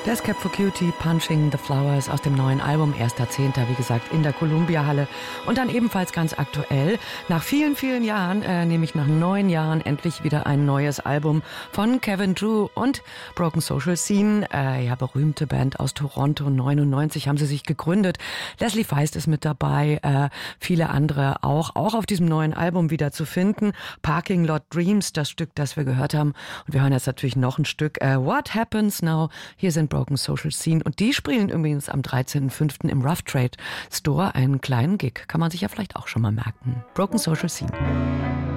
Death Cab for Cutie, Punching the Flowers aus dem neuen Album, 1.10., wie gesagt, in der Columbia-Halle. Und dann ebenfalls ganz aktuell, nach vielen, vielen Jahren, nämlich nach 9 Jahren, endlich wieder ein neues Album von Kevin Drew und Broken Social Scene. Berühmte Band aus Toronto, 99 haben sie sich gegründet. Leslie Feist ist mit dabei, viele andere auch auf diesem neuen Album wieder zu finden. Parking Lot Dreams, das Stück, das wir gehört haben. Und wir hören jetzt natürlich noch ein Stück, What Happens Now. Hier sind Broken Social Scene und die spielen übrigens am 13.05. im Rough Trade Store einen kleinen Gig. Kann man sich ja vielleicht auch schon mal merken. Broken Social Scene.